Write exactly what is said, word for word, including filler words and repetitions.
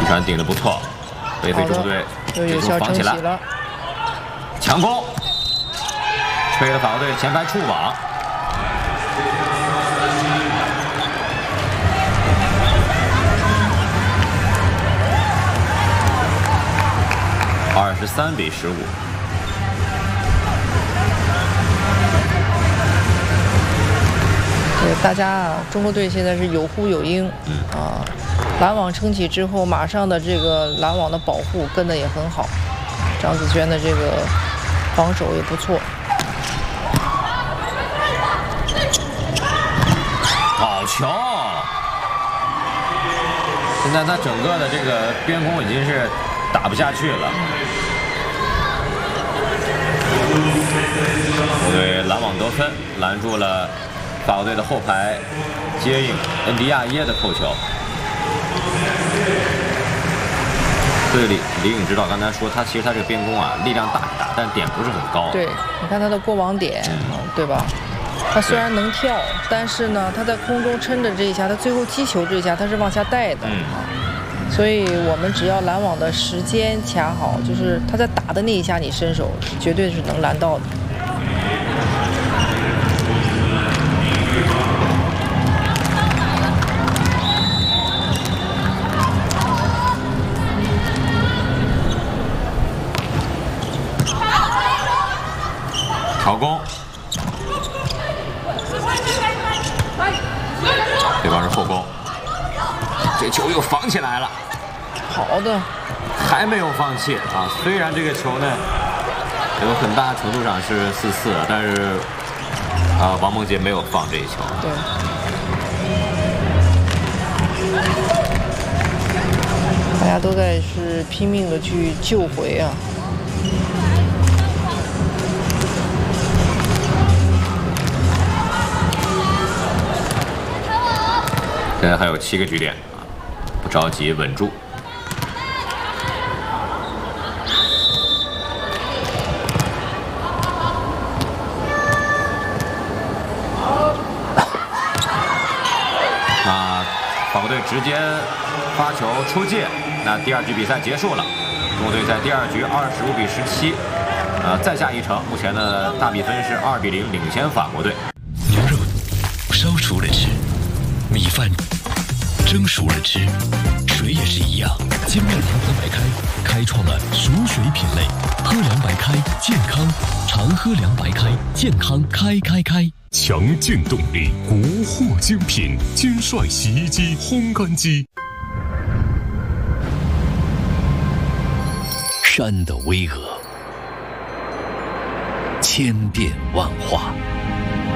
传顶得不错，北非中队有效防起来了， 强攻，吹了法国队前排触网。 二十三比十五。 对，大家啊，中国队现在是有呼有应，嗯啊，拦网撑起之后，马上的这个拦网的保护跟得也很好，张子萱的这个防守也不错。 好球！现在他整个的这个边攻已经是。 打不下去了，国队拦网得分，拦住了法国队的后排接应恩迪亚耶的扣球。对李李颖指导刚才说，他其实他这个边攻啊，力量大是大，但点不是很高。 对，你看他的过网点，嗯、对吧？他虽然能跳，但是呢，他在空中撑着这一下，他最后击球这一下他是往下带的。嗯 所以我们只要拦网的时间卡好，就是他在打的那一下，你伸手绝对是能拦到的。 调攻，对方是后攻。 这球又防起来了， 好的， 还没有放弃啊！虽然这个球呢有很大程度上是四四，但是啊，王梦洁没有放这一球。 对，大家都在是拼命的去救回啊。 现在还有七个局点啊，不着急，稳住。那法国队直接发球出界，那第二局比赛结束了，中国队在第二局二十五比十七，呃，再下一城，目前的大比分是二比零，领先法国队。 牛肉烧熟了吃。 米饭蒸熟了吃，水也是一样。精酿堂皇白开开创了熟水品类，喝凉白开健康，常喝凉白开健康开开开。 强劲动力，国货精品，金帅洗衣机、烘干机。 山的巍峨，千变万化。